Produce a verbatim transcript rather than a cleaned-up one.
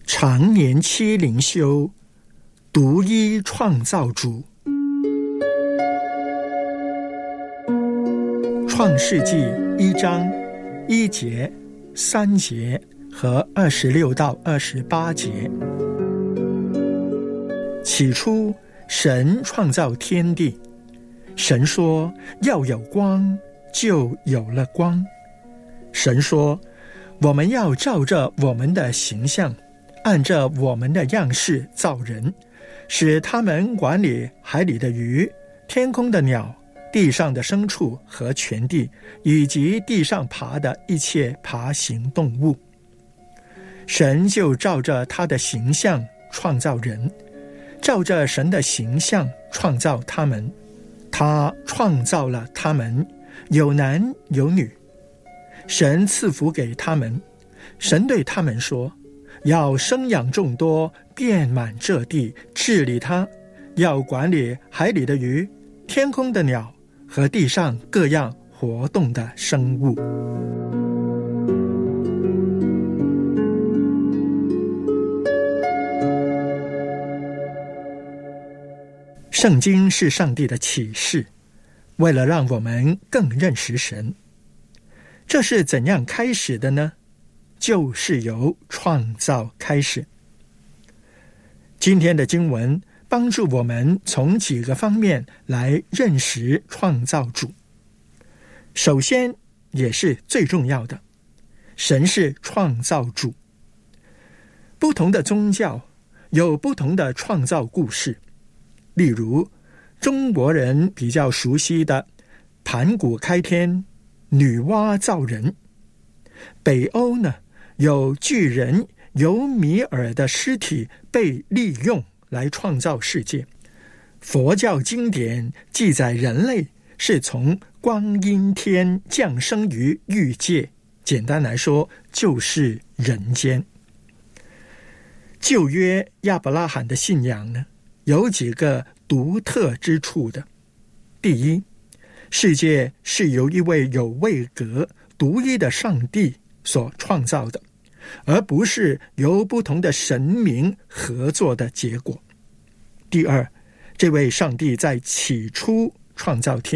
常年期灵修，独一创造主。创世纪一章一节、三节和二十六到二十八节。起初，神创造天地，神说要有光，就有了光。神说，我们要照着我们的形象，按着我们的样式造人，使他们管理海里的鱼、天空的鸟、地上的牲畜和全地，以及地上爬的一切爬行动物。神就照着他的形象创造人，照着神的形象创造他们，他创造了他们，有男有女。神赐福给他们，神对他们说，要生养众多，遍满这地，治理它，要管理海里的鱼、天空的鸟和地上各样活动的生物。圣经是上帝的启示，为了让我们更认识神。这是怎样开始的呢？就是由创造开始。今天的经文帮助我们从几个方面来认识创造主。首先，也是最重要的，神是创造主。不同的宗教有不同的创造故事，例如中国人比较熟悉的盘古开天、女娲造人。北欧呢，有巨人尤米尔的尸体被利用来创造世界。佛教经典记载人类是从光阴天降生于欲界，简单来说就是人间。旧约亚伯拉罕的信仰呢，有几个独特之处的。第一，世界是由一位有位格、独一的上帝所创造的，而不是由不同的神明合作的结果。第二，这位上帝在起初创造天